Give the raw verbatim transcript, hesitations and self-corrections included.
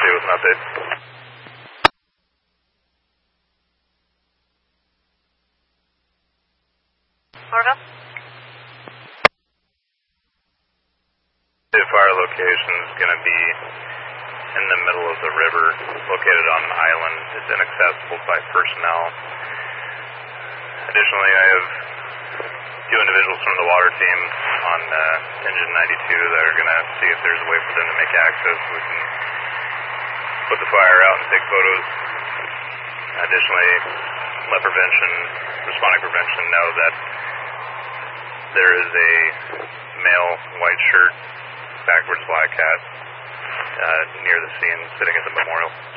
see with an update. Orville? The fire location is going to be in the middle of the river, located on an island. It's inaccessible by personnel. Additionally, I have two individuals from the water team on uh, engine ninety-two that are going to see if there's a way for them to make access so we can put the fire out and take photos. Additionally, let prevention, responding prevention know that there is a male white shirt, backwards black hat, uh, near the scene, sitting at the memorial.